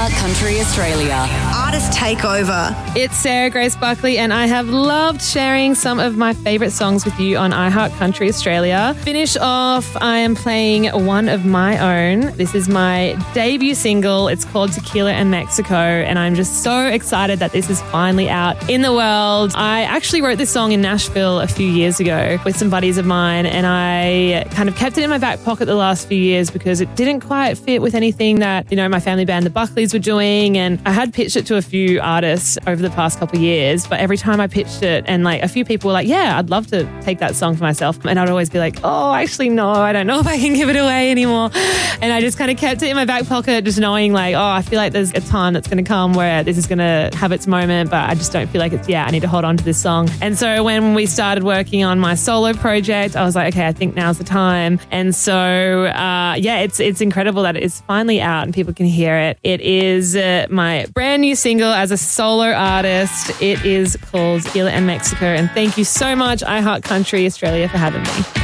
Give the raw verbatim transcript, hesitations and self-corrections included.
iHeart Country Australia. Artist Takeover. It's Sarah Grace Buckley, and I have loved sharing some of my favourite songs with you on iHeart Country Australia. Finish off, I am playing one of my own. This is my debut single. It's called Tequila and Mexico, and I'm just so excited that this is finally out in the world. I actually wrote this song in Nashville a few years ago with some buddies of mine, and I kind of kept it in my back pocket the last few years because it didn't quite fit with anything that, you know, my family band, the Buckleys, were doing. And I had pitched it to a few artists over the past couple of years, but every time I pitched it, and like a few people were like, yeah, I'd love to take that song for myself. And I'd always be like, oh, actually, no, I don't know if I can give it away anymore. And I just kind of kept it in my back pocket, just knowing like, oh, I feel like there's a time that's going to come where this is going to have its moment, but I just don't feel like it's, yeah, I need to hold on to this song. And so when we started working on my solo project, I was like, okay, I think now's the time. And so, uh, yeah, it's it's incredible that it's finally out and people can hear it. It is uh, my brand new single as a solo artist. It is called Tequila and Mexico. And thank you so much, iHeart Country Australia, for having me.